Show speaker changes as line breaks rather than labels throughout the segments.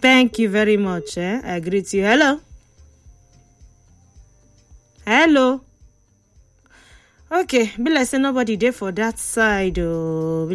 Thank you very much. I greet you. Hello. Okay, be like say nobody there for that side. But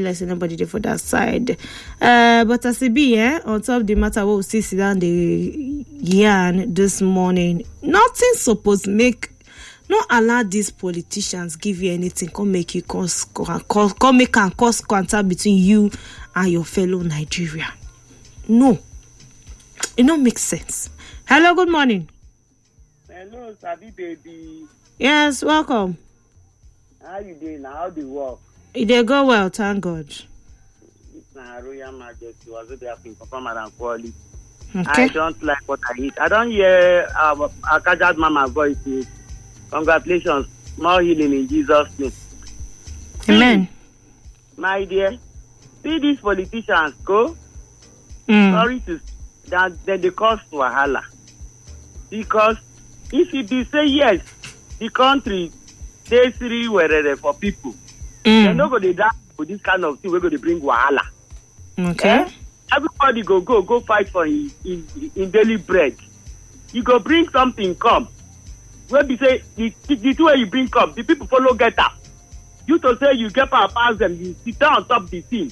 as it be, on top of the matter, what we see sit down the yarn this morning. Nothing supposed make. Not allow these politicians give you anything. Come make you come make and cause contact between you and your fellow Nigeria. No, it don't make sense. Hello, good morning.
Hello, Sabi baby.
Yes, welcome.
How you doing? How do you work?
They go well, thank God.
It's my Royal Majesty was there in performance and quality.
Okay.
I don't like what I eat. I don't hear Akajad Mama voice. Congratulations. More healing in Jesus' name.
Amen.
My dear, see these politicians go. Sorry to that then they cause wahala. Because if you do say yes, the country they three were for people. They're not going to die for this kind of thing. We're going to bring wahala.
Okay.
Everybody go fight for in daily bread. You go bring something come. When we say the two way you bring up, the people follow get up. You to say you get power pass them, you sit down on top of the thing.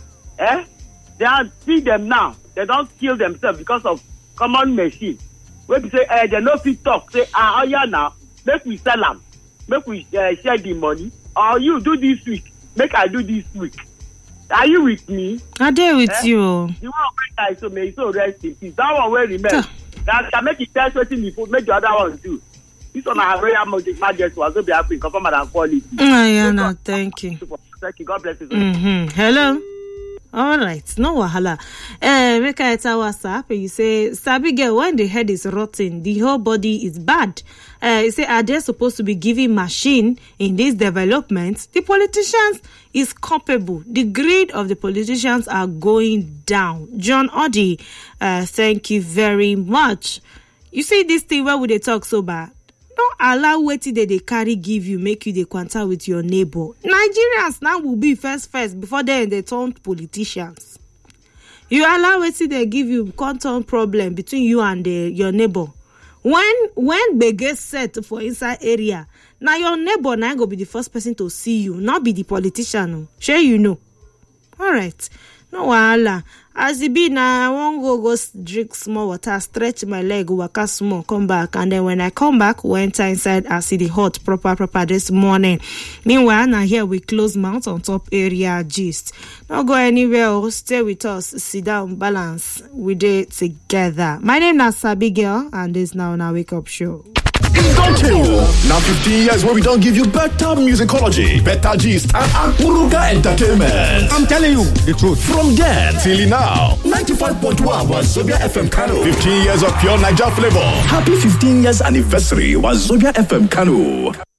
They are see them now. They don't kill themselves because of common machine. When we say they no fit talk, say yeah now, make we sell them, make we share the money, or you do this week, make I do this week. Are you with me?
I dare with you.
The one where I so may so rest in peace. That one will remain. That can make it test waiting before make the other one do. This one I Royal Majesty was be happy confirm and quality.
No, thank you.
Thank you. God bless you.
Hello. All right, no wahala. Make I tell WhatsApp. You say, Sabi girl, when the head is rotten, the whole body is bad. You say, are they supposed to be giving machine in this development? The politicians is culpable. The greed of the politicians are going down. John Oddy, thank you very much. You see this thing where would they talk so bad? Don't allow wetin they carry give you, make you the quanta with your neighbor. Nigerians now will be first before then they turn politicians. You allow wetin they give you turn problem between you and your neighbor. When they get set for inside area, now your neighbor now go be the first person to see you, not be the politician. Sure you know. All right. No wahala. As it be now, I won't go drink small water, stretch my leg, waka small, come back. And then when I come back, went inside, I see the hot proper this morning. Meanwhile, now here we close mouth on top area gist. Don't go anywhere, stay with us, sit down, balance. We did together. My name is Sabi Girl, and this now on our wake up show.
Don't you? Now 15 years where we don't give you better musicology, better gist, and Akuruga entertainment.
I'm telling you the truth.
From then till now, 95.1 was Zobia FM Kano. 15 years of pure Niger flavor. Happy 15 years anniversary was Zobia FM Kano.